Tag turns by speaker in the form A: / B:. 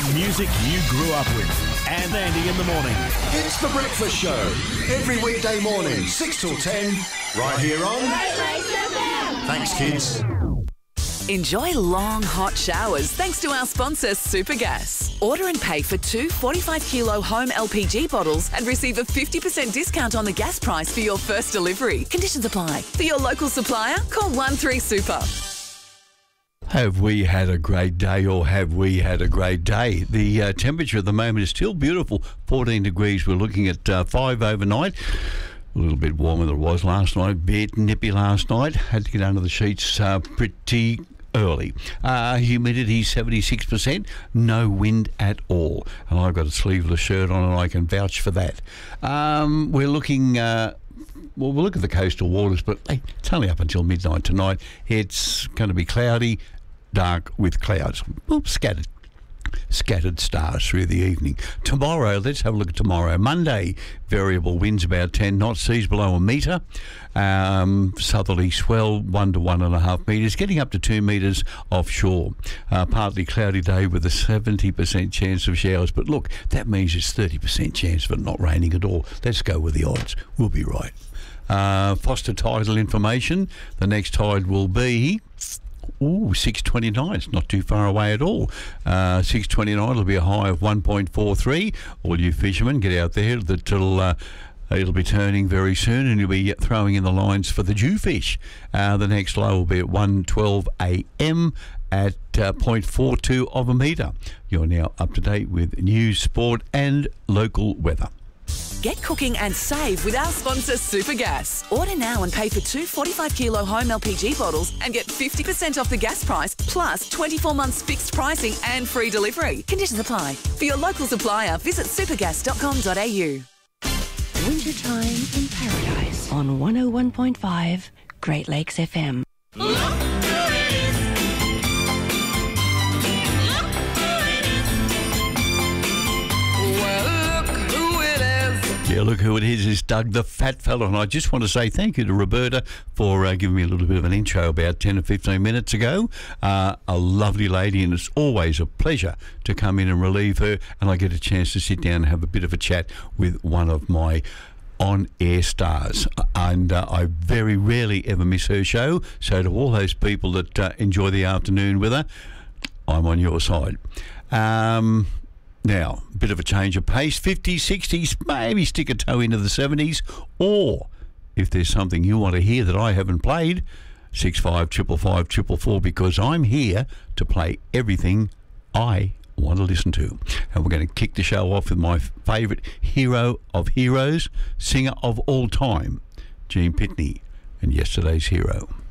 A: music you grew up with. And Andy in the morning.
B: It's The Breakfast Show. Every weekday morning, 6 till 10, right here on... Thanks, kids.
C: Enjoy long, hot showers thanks to our sponsor, Supergas. Order and pay for 2 45-kilo home LPG bottles and receive a 50% discount on the gas price for your first delivery. Conditions apply. For your local supplier, call 13-SUPER.
D: Have we had a great day or have we had a great day? The temperature at the moment is still beautiful, 14 degrees. We're looking at 5 overnight. A little bit warmer than it was last night. Bit nippy last night. Had to get under the sheets pretty early. Humidity 76%. No wind at all. And I've got a sleeveless shirt on and I can vouch for that. We're looking... we'll look at the coastal waters, but it's only up until midnight tonight. It's going to be cloudy, dark with clouds. Scattered stars through the evening. Tomorrow, let's have a look at tomorrow. Monday, variable winds about 10 knots, seas below a metre. Southerly swell 1 to 1.5 metres, getting up to 2 metres offshore. Partly cloudy day with a 70% chance of showers. But look, that means it's 30% chance of it not raining at all. Let's go with the odds. We'll be right. Foster tidal information. The next tide will be... 6:29. It's not too far away at all. 6:29 will be a high of 1.43. All you fishermen, get out there. It'll be turning very soon, and you'll be throwing in the lines for the jewfish. The next low will be at 1:12 a.m. at 0.42 of a metre. You're now up to date with news, sport, and local weather.
C: Get cooking and save with our sponsor, Supergas. Order now and pay for 2 45-kilo home LPG bottles and get 50% off the gas price, plus 24 months fixed pricing and free delivery. Conditions apply. For your local supplier, visit supergas.com.au.
E: Wintertime in Paradise on 101.5 Great Lakes FM.
D: Yeah, look who it is. It's Doug the Fat Fella. And I just want to say thank you to Roberta for giving me a little bit of an intro about 10 or 15 minutes ago. A lovely lady, and it's always a pleasure to come in and relieve her. And I get a chance to sit down and have a bit of a chat with one of my on-air stars. And I very rarely ever miss her show. So to all those people that enjoy the afternoon with her, I'm on your side. Now, a bit of a change of pace, 50s, 60s, maybe stick a toe into the 70s, or if there's something you want to hear that I haven't played, 655554, because I'm here to play everything I want to listen to. And we're going to kick the show off with my favourite hero of heroes, singer of all time, Gene Pitney, and Yesterday's Hero.